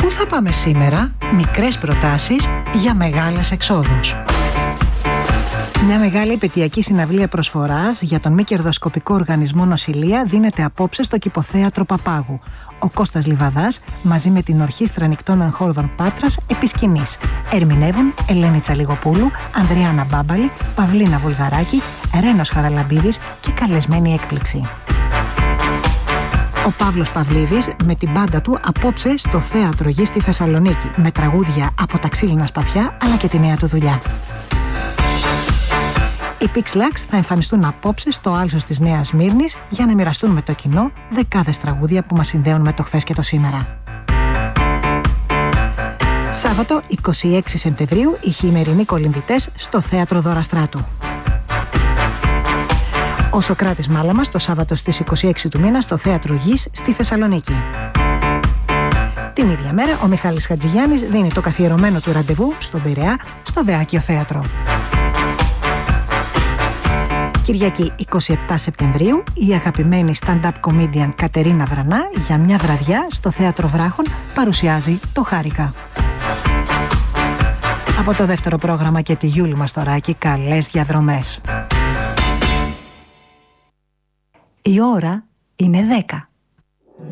Πού θα πάμε σήμερα? Μικρές προτάσεις για μεγάλες εξόδους. Μια μεγάλη επαιτειακή συναυλία προσφοράς για τον μη κερδοσκοπικό οργανισμό Νοσηλεία δίνεται απόψε στο Κηποθέατρο Παπάγου. Ο Κώστας Λιβαδάς μαζί με την Ορχήστρα Ανοιχτών Εγχόρδων Πάτρας επί σκηνής. Ερμηνεύουν Ελένη Τσαλιγοπούλου, Ανδριάννα Μπάμπαλη, Παυλίνα Βουλγαράκη, Ρένος Χαραλαμπίδης και καλεσμένη έκπληξη. Ο Παύλος Παυλίδης με την μπάντα του απόψε στο Θέατρο Γη στη Θεσσαλονίκη με τραγούδια από τα ξύλινα σπαθιά αλλά και τη νέα του δουλειά. Οι Pixlax θα εμφανιστούν απόψε στο Άλσος της Νέας Σμύρνης για να μοιραστούν με το κοινό δεκάδες τραγούδια που μας συνδέουν με το χθες και το σήμερα. Σάββατο 26 Σεπτεμβρίου οι χειμερινοί κολυμβητές στο Θέατρο Δώρα Στράτου. Ο Σωκράτης Μάλαμας το Σάββατο στις 26 του μήνα στο Θέατρο Γης στη Θεσσαλονίκη. Την ίδια μέρα ο Μιχάλης Χατζηγιάννης δίνει το καθιερωμένο του ραντεβού στον Πειραιά στο Βεάκιο Θέατρο. Κυριακή 27 Σεπτεμβρίου η αγαπημένη stand-up comedian Κατερίνα Βρανά για μια βραδιά στο Θέατρο Βράχων παρουσιάζει το Χάρικα. Από το δεύτερο πρόγραμμα και τη Γιούλη Μαστοράκη, καλές διαδρομές. Η ώρα είναι 10.